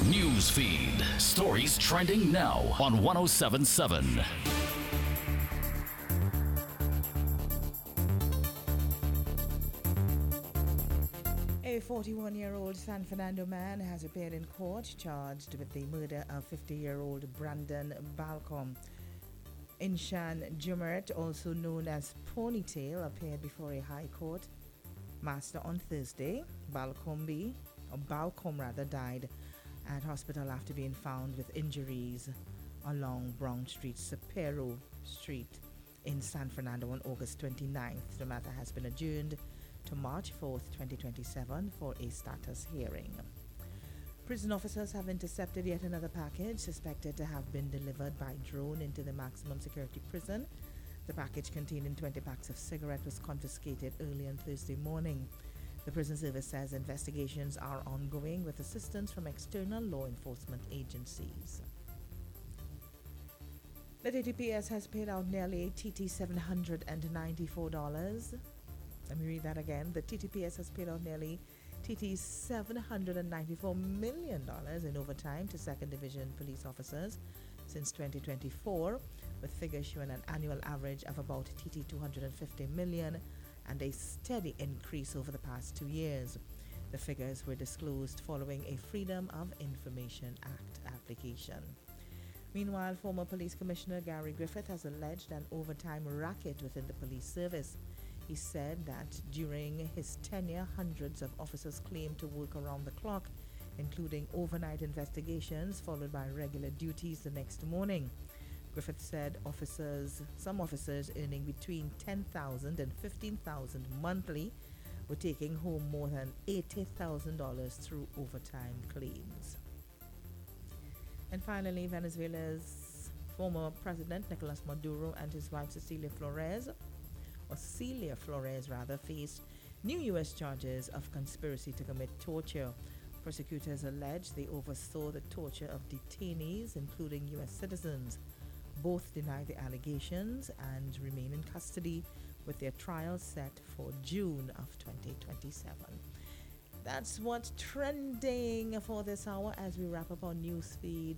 News feed. Stories trending now on 1077. A 41-year-old San Fernando man has appeared in court charged with the murder of 50-year-old Brandon Balcom. Inshan Jumert, also known as Ponytail, appeared before a high court master on Thursday. Balcom died at hospital after being found with injuries along Brown Street, Sapero Street in San Fernando on August 29th. The matter has been adjourned to March 4th, 2027 for a status hearing. Prison officers have intercepted yet another package suspected to have been delivered by drone into the maximum security prison. The package containing 20 packs of cigarettes was confiscated early on Thursday morning. The prison service says investigations are ongoing with assistance from external law enforcement agencies. The TTPS has paid out nearly TT $794. Let me read that again. The TTPS has paid out nearly TT $794 million in overtime to 2nd Division police officers since 2024, with figures showing an annual average of about TT $250 million and a steady increase over the past 2 years. The figures were disclosed following a Freedom of Information Act application. Meanwhile, former Police Commissioner Gary Griffith has alleged an overtime racket within the police service. He said that during his tenure, hundreds of officers claimed to work around the clock, including overnight investigations followed by regular duties the next morning. Griffith said some officers earning between $10,000 and $15,000 monthly were taking home more than $80,000 through overtime claims. And finally, Venezuela's former president Nicolas Maduro and his wife Celia Flores faced new U.S. charges of conspiracy to commit torture. Prosecutors allege they oversaw the torture of detainees, including U.S. citizens. Both deny the allegations and remain in custody, with their trial set for June of 2027. That's what's trending for this hour as we wrap up our news feed